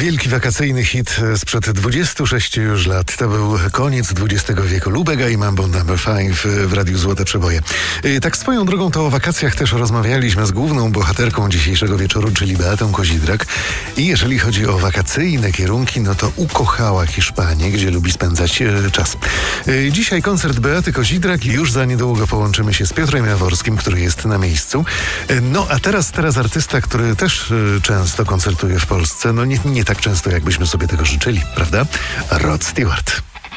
Wielki wakacyjny hit sprzed 26 już lat. To był koniec XX wieku. Lubega i Mambo No. 5 w Radiu Złote Przeboje. Tak swoją drogą to o wakacjach też rozmawialiśmy z główną bohaterką dzisiejszego wieczoru, czyli Beatą Kozidrak. I jeżeli chodzi o wakacyjne kierunki, no to ukochała Hiszpanię, gdzie lubi spędzać czas. Dzisiaj koncert Beaty Kozidrak i już za niedługo połączymy się z Piotrem Jaworskim, który jest na miejscu. No a teraz artysta, który też często koncertuje w Polsce. No nie tak często, jakbyśmy sobie tego życzyli, prawda? Rod Stewart.